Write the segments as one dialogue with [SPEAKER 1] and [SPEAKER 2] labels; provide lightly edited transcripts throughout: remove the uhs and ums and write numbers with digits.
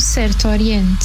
[SPEAKER 1] certo Oriente.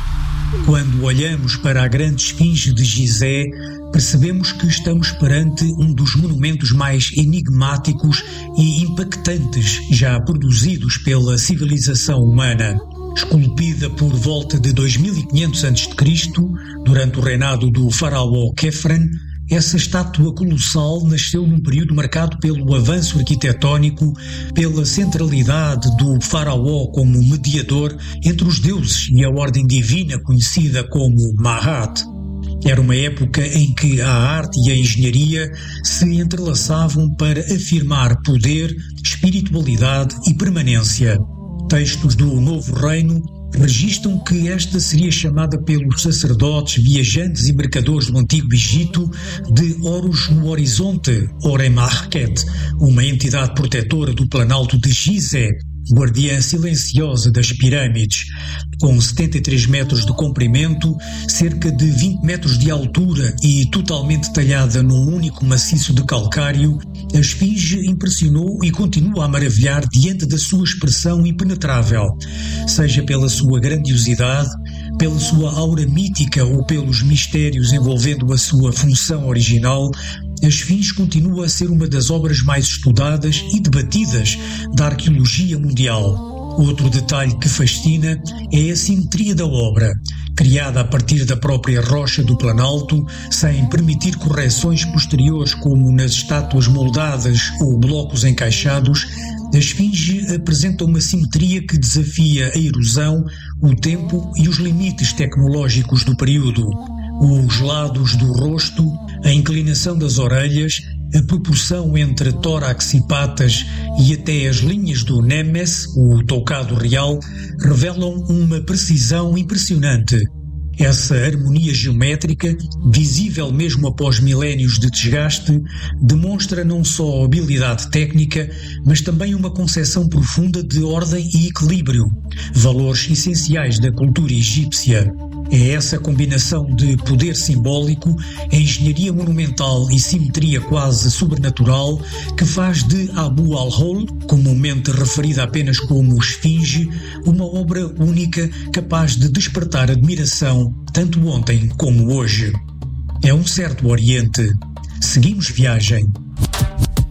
[SPEAKER 2] Quando olhamos para a grande esfinge de Gizé, percebemos que estamos perante um dos monumentos mais enigmáticos e impactantes já produzidos pela civilização humana. Esculpida por volta de 2500 a.C., durante o reinado do faraó Khefren, essa estátua colossal nasceu num período marcado pelo avanço arquitetónico, pela centralidade do faraó como mediador entre os deuses e a ordem divina conhecida como Mahat. Era uma época em que a arte e a engenharia se entrelaçavam para afirmar poder, espiritualidade e permanência. Textos do Novo Reino registram que esta seria chamada pelos sacerdotes, viajantes e mercadores do Antigo Egito de Horus no Horizonte, Oremachket, uma entidade protetora do Planalto de Gizé, guardiã silenciosa das pirâmides. Com 73 metros de comprimento, cerca de 20 metros de altura e totalmente talhada num único maciço de calcário, a esfinge impressionou e continua a maravilhar diante da sua expressão impenetrável, seja pela sua grandiosidade, pela sua aura mítica ou pelos mistérios envolvendo a sua função original. A esfinge continua a ser uma das obras mais estudadas e debatidas da arqueologia mundial. Outro detalhe que fascina é a simetria da obra. Criada a partir da própria rocha do Planalto, sem permitir correções posteriores como nas estátuas moldadas ou blocos encaixados, a esfinge apresenta uma simetria que desafia a erosão, o tempo e os limites tecnológicos do período. Os lados do rosto, a inclinação das orelhas, a proporção entre tórax e patas e até as linhas do Nemes, o toucado real, revelam uma precisão impressionante. Essa harmonia geométrica, visível mesmo após milénios de desgaste, demonstra não só habilidade técnica, mas também uma concepção profunda de ordem e equilíbrio, valores essenciais da cultura egípcia. É essa combinação de poder simbólico, engenharia monumental e simetria quase sobrenatural que faz de Abu al-Hol, comumente referida apenas como esfinge, uma obra única capaz de despertar admiração tanto ontem como hoje. É um certo Oriente. Seguimos viagem.